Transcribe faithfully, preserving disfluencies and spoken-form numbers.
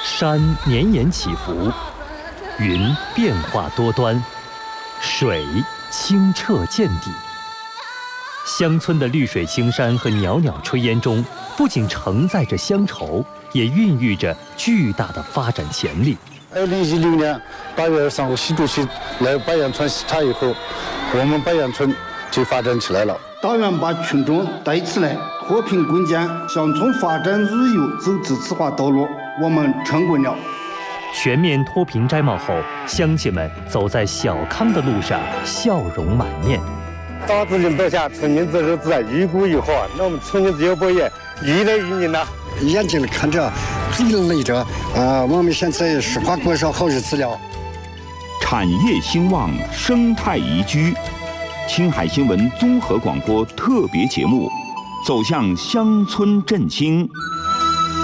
山绵延起伏，云变化多端，水清澈见底。乡村的绿水青山和袅袅炊烟中，不仅承载着乡愁，也孕育着巨大的发展潜力。 二零一六年八月二十三号，习主席来百堰村视察以后，我们百堰村就发展起来了。 党员把群众带起来，和平共建乡村发展日有走自治化道路，我们成功了。 全面脱贫摘帽后，乡亲们走在小康的路上，笑容满面。 党治领导下，村民自治自然，愈鼓愈好。那我们村民自由博业愈来愈宁了。 眼睛里看着，嘴里累着，啊，我们现在实话过上好日子了。 产业兴旺，生态宜居。青海新闻综合广播特别节目，走向乡村振兴。